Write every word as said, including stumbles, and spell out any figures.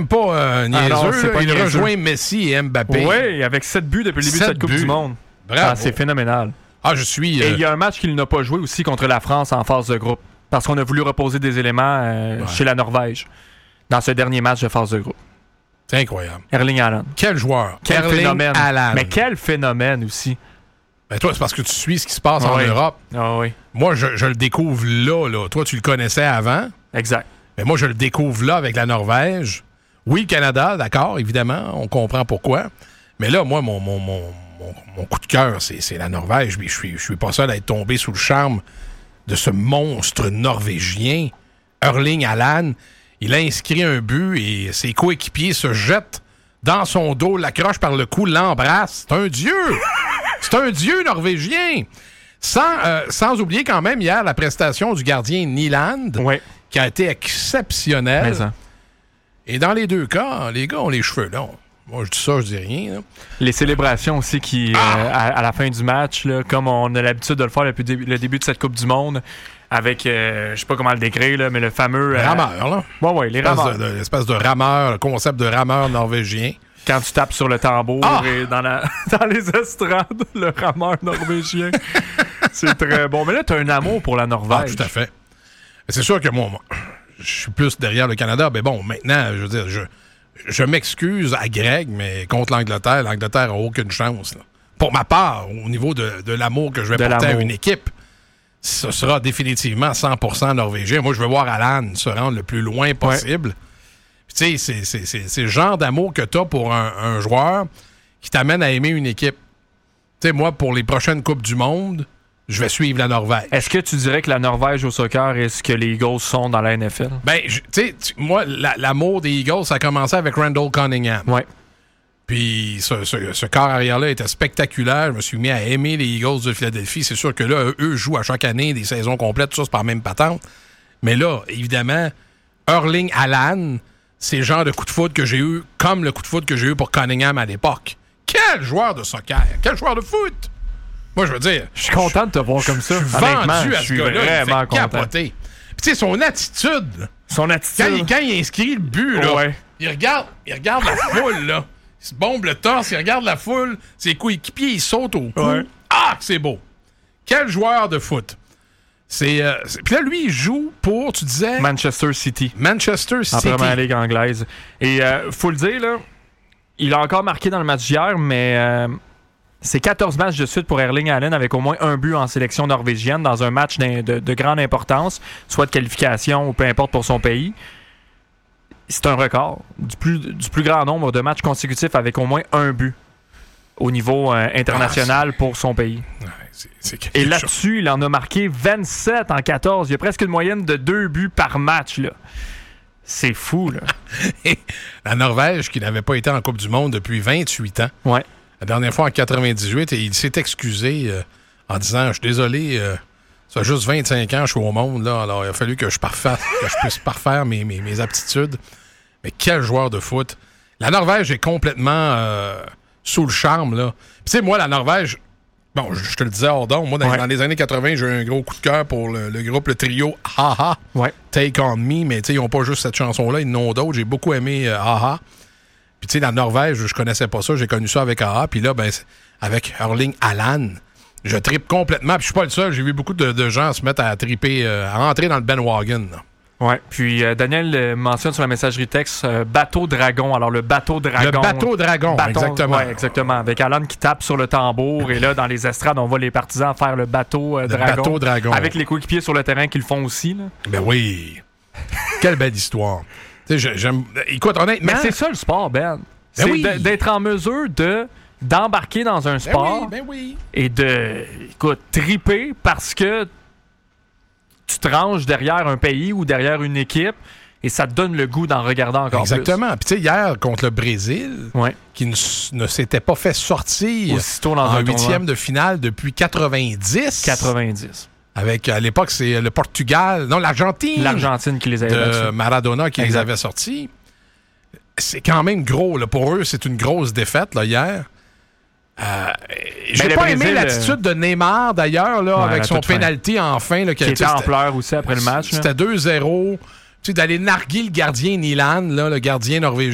même pas euh, niaiseux. Ah non, c'est pas il niaiseux. Rejoint Messi et Mbappé. Oui, avec sept buts depuis le début de cette Coupe buts. du Monde. Bravo. Ah, c'est phénoménal. Ah, je suis... Euh... Et il y a un match qu'il n'a pas joué aussi contre la France en phase de groupe. Parce qu'on a voulu reposer des éléments euh, ouais. chez la Norvège dans ce dernier match de phase de groupe. C'est incroyable. Erling Haaland. Quel joueur. Quel Erling phénomène. Haaland. Mais quel phénomène aussi. Ben toi, c'est parce que tu suis ce qui se passe ah en oui. Europe. Ah oui. Moi, je, je le découvre là, là. Toi, tu le connaissais avant. Exact. Mais moi, je le découvre là avec la Norvège. Oui, le Canada, d'accord, évidemment. On comprend pourquoi. Mais là, moi, mon, mon, mon, mon, mon coup de cœur, c'est, c'est la Norvège. Je suis, je suis pas seul à être tombé sous le charme de ce monstre norvégien, Erling Haaland. Il a inscrit un but et ses coéquipiers se jettent dans son dos, l'accrochent par le cou, l'embrassent. C'est un dieu! C'est un dieu norvégien! Sans, euh, sans oublier quand même hier la prestation du gardien Nyland, oui. qui a été exceptionnelle. Mais, hein. Et dans les deux cas, les gars ont les cheveux longs. Moi, je dis ça, je dis rien. Là. Les célébrations aussi qui, ah! euh, à, à la fin du match, là, comme on a l'habitude de le faire depuis le début de cette Coupe du Monde, avec, euh, je sais pas comment le décrire, là, mais le fameux... Euh, rameur, là. Oui, oui, les rameurs. De, de, l'espèce de rameur, le concept de rameur norvégien. Quand tu tapes sur le tambour ah! et dans, la, dans les estrades, le rameur norvégien. C'est très bon. Mais là, tu as un amour pour la Norvège. Ah, tout à fait. C'est sûr que moi, moi je suis plus derrière le Canada. Mais bon, maintenant, je veux dire, je... Je m'excuse à Greg, mais contre l'Angleterre, l'Angleterre n'a aucune chance. Là. Pour ma part, au niveau de, de l'amour que je vais de porter l'amour. à une équipe, ce sera définitivement cent pour cent norvégien. Moi, je veux voir Haaland se rendre le plus loin possible. Tu sais, c'est, c'est, c'est, c'est le genre d'amour que tu as pour un, un joueur qui t'amène à aimer une équipe. Tu sais, moi, pour les prochaines Coupes du Monde, je vais suivre la Norvège. Est-ce que tu dirais que la Norvège au soccer est ce que les Eagles sont dans la N F L? Ben, tu sais, moi, la, l'amour des Eagles, ça a commencé avec Randall Cunningham. Ouais. Puis ce, ce, ce corps arrière-là était spectaculaire. Je me suis mis à aimer les Eagles de Philadelphie. C'est sûr que là, eux jouent à chaque année des saisons complètes, tout ça, c'est pas la même patente. Mais là, évidemment, Erling Haaland, c'est le genre de coup de foot que j'ai eu, comme le coup de foot que j'ai eu pour Cunningham à l'époque. Quel joueur de soccer! Quel joueur de foot! Moi, je veux dire... Je suis content de te voir comme ça. Je suis vendu à ce gars-là. Vraiment il fait capoter. Puis tu sais, son attitude... Son attitude... Quand il, quand il inscrit le but, là, ouais. il, regarde, il regarde la foule, là. Il se bombe le torse, il regarde la foule. Ses coéquipiers, ils sautent au cou. Ouais. Ah, que c'est beau! Quel joueur de foot! C'est, euh, c'est... Puis là, lui, il joue pour, tu disais... Manchester City. Manchester City. En Première Ligue anglaise. Et euh, faut le dire, là, il a encore marqué dans le match d'hier, mais... Euh, c'est quatorze matchs de suite pour Erling Haaland avec au moins un but en sélection norvégienne dans un match de, de, de grande importance, soit de qualification ou peu importe pour son pays. C'est un record du plus, du plus grand nombre de matchs consécutifs avec au moins un but au niveau euh, international ah, pour son pays. Ouais, c'est, c'est Et là-dessus, chose. il en a marqué vingt-sept en quatorze. Il y a presque une moyenne de deux buts par match, là. C'est fou, là. La Norvège, qui n'avait pas été en Coupe du Monde depuis vingt-huit ans. Ouais. La dernière fois, en quatre-vingt-dix-huit, il s'est excusé euh, en disant « Je suis désolé, euh, ça fait juste vingt-cinq ans que je suis au monde, là, alors il a fallu que je, parfaire, que je puisse parfaire mes, mes, mes aptitudes. » Mais quel joueur de foot! La Norvège est complètement euh, sous le charme, là. Puis tu sais, moi, la Norvège, bon, je, je te le disais hors d'onde, moi, dans, ouais. dans les années quatre-vingts, j'ai eu un gros coup de cœur pour le, le groupe, le trio Ha-Ha, ouais. Take On Me, mais tu sais, ils n'ont pas juste cette chanson-là, ils en ont d'autres. J'ai beaucoup aimé euh, Ha-Ha. Puis, tu sais, la Norvège, je connaissais pas ça. J'ai connu ça avec A A. Puis là, ben, avec Erling Haaland, je trippe complètement. Puis, je suis pas le seul. J'ai vu beaucoup de, de gens se mettre à tripper, euh, à rentrer dans le bandwagon. Ouais. Puis, euh, Daniel euh, mentionne sur la messagerie texte euh, Bateau Dragon. Alors, le Bateau Dragon. Le Bateau Dragon, bâton, exactement. Oui, exactement. Avec Haaland qui tape sur le tambour. Et là, dans les estrades, on voit les partisans faire le Bateau euh, le Dragon. Bateau Dragon. Avec les coéquipiers sur le terrain qui le font aussi. Là. Ben oui. Quelle belle histoire. J'aime... Écoute, honnêtement... Mais c'est ça le sport, Ben. C'est ben oui. de, d'être en mesure de d'embarquer dans un sport ben oui, ben oui. et de, écoute, triper parce que tu te ranges derrière un pays ou derrière une équipe et ça te donne le goût d'en regarder encore Exactement. plus. Puis tu sais, hier, contre le Brésil, ouais. qui ne, ne s'était pas fait sortir aussitôt dans en huitième de finale depuis quatre-vingt-dix. quatre-vingt-dix. Avec, à l'époque, c'est le Portugal, non, l'Argentine. L'Argentine qui les avait de battus. Maradona qui exact. les avait sortis. C'est quand même gros. Là. Pour eux, c'est une grosse défaite là, hier. Euh, j'ai pas Brésil, aimé l'attitude de Neymar, d'ailleurs, là, ouais, avec son pénalty en fin. Là, qui était en pleurs aussi après le match. C'était deux zéro. Tu sais, d'aller narguer le gardien Nyland, là, le gardien norvégien.